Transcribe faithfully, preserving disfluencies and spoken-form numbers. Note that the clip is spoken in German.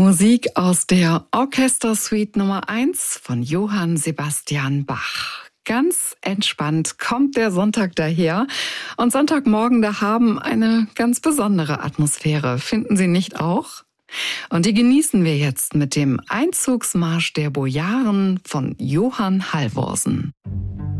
Musik aus der Orchestersuite Nummer eins von Johann Sebastian Bach. Ganz entspannt kommt der Sonntag daher und Sonntagmorgen da haben eine ganz besondere Atmosphäre, finden Sie nicht auch? Und die genießen wir jetzt mit dem Einzugsmarsch der Bojaren von Johann Halvorsen.